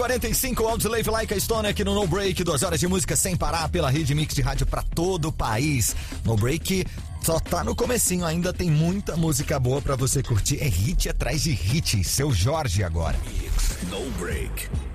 45, Audioslave Like a Stone aqui no No Break, 2 horas de música sem parar pela rede Mix de rádio pra todo o país. No Break só tá no comecinho, ainda tem muita música boa pra você curtir. É hit atrás de hit. Seu Jorge agora. No Break.